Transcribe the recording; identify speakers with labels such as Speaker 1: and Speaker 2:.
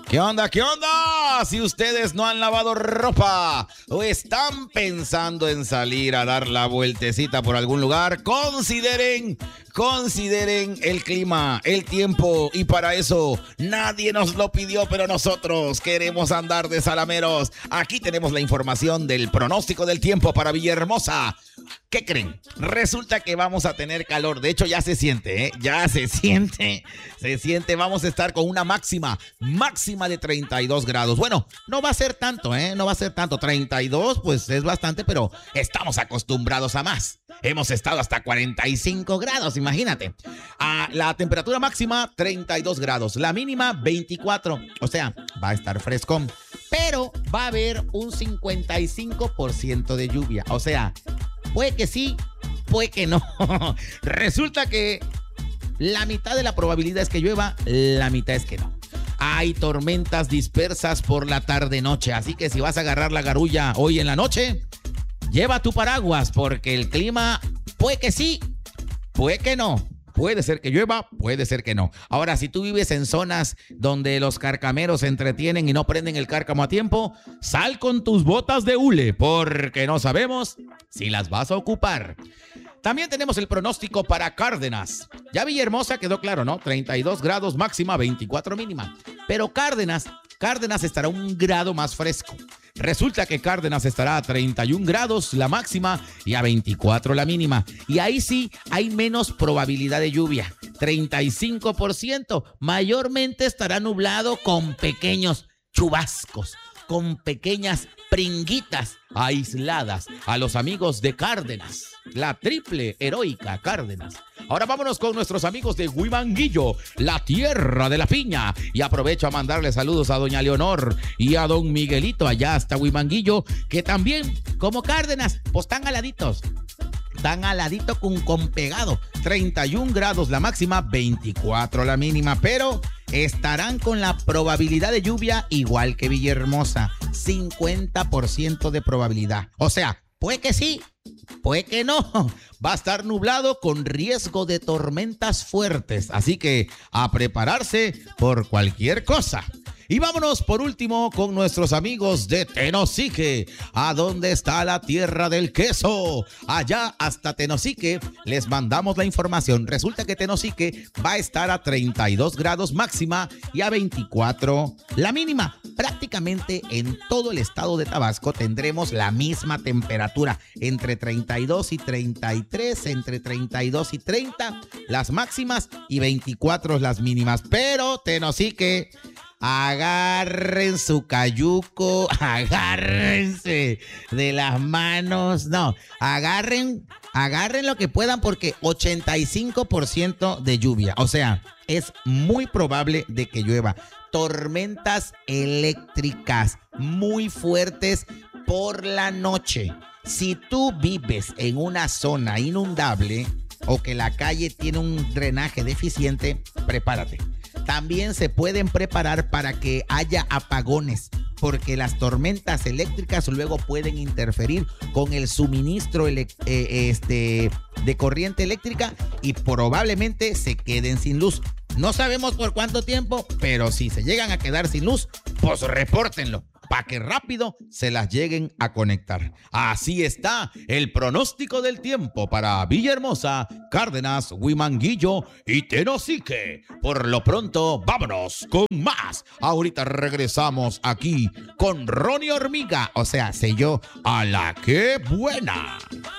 Speaker 1: ¿Qué onda? ¿Qué onda? Si ustedes no han lavado ropa o están pensando en salir a dar la vueltecita por algún lugar, consideren el clima, el tiempo, y para eso nadie nos lo pidió, pero nosotros queremos andar de salameros. Aquí tenemos la información del pronóstico del tiempo para Villahermosa. ¿Qué creen? Resulta que vamos a tener calor. De hecho, ya se siente, ¿eh? Ya se siente. Vamos a estar con una máxima de 32 grados. Bueno, no va a ser tanto, ¿eh? No va a ser tanto. 32, pues es bastante, pero estamos acostumbrados a más. Hemos estado hasta 45 grados, imagínate. La temperatura máxima, 32 grados. La mínima, 24. O sea, va a estar frescón. Pero va a haber un 55% de lluvia. O sea, puede que sí, puede que no. Resulta que la mitad de la probabilidad es que llueva, la mitad es que no. Hay tormentas dispersas por la tarde-noche, así que si vas a agarrar la garulla hoy en la noche, lleva tu paraguas, porque el clima puede que sí, puede que no. Puede ser que llueva, puede ser que no. Ahora, si tú vives en zonas donde los carcameros se entretienen y no prenden el cárcamo a tiempo, sal con tus botas de hule, porque no sabemos si las vas a ocupar. También tenemos el pronóstico para Cárdenas. Ya Villahermosa quedó claro, ¿no? 32 grados máxima, 24 mínima. Pero Cárdenas estará un grado más fresco. Resulta que Cárdenas estará a 31 grados la máxima y a 24 la mínima. Y ahí sí hay menos probabilidad de lluvia. 35%. Mayormente estará nublado con pequeños chubascos, con pequeñas pringuitas aisladas a los amigos de Cárdenas. La triple heroica Cárdenas. Ahora vámonos con nuestros amigos de Huimanguillo, la tierra de la piña. Y aprovecho a mandarle saludos a doña Leonor y a don Miguelito allá hasta Huimanguillo, que también, como Cárdenas, pues están aladitos. Tan aladito con pegado. 31 grados la máxima, 24 la mínima, pero estarán con la probabilidad de lluvia igual que Villahermosa. 50% de probabilidad. O sea, puede que sí, puede que no. Va a estar nublado con riesgo de tormentas fuertes. Así que a prepararse por cualquier cosa. Y vámonos por último con nuestros amigos de Tenosique. ¿A dónde está la tierra del queso? Allá hasta Tenosique les mandamos la información. Resulta que Tenosique va a estar a 32 grados máxima y a 24 la mínima. Prácticamente en todo el estado de Tabasco tendremos la misma temperatura. Entre 32 y 33, entre 32 y 30 las máximas y 24 las mínimas. Pero Tenosique, agarren su cayuco, agárrense de las manos, no, agarren lo que puedan, porque 85% de lluvia, o sea, es muy probable de que llueva. Tormentas eléctricas muy fuertes por la noche. Si tú vives en una zona inundable o que la calle tiene un drenaje deficiente, prepárate. También se pueden preparar para que haya apagones, porque las tormentas eléctricas luego pueden interferir con el suministro de corriente eléctrica y probablemente se queden sin luz. No sabemos por cuánto tiempo, pero si se llegan a quedar sin luz, pues repórtenlo, para que rápido se las lleguen a conectar. Así está el pronóstico del tiempo para Villahermosa, Cárdenas, Huimanguillo y Tenosique. Por lo pronto, vámonos con más. Ahorita regresamos aquí con Ronnie Hormiga, o sea, sé yo, a la que buena.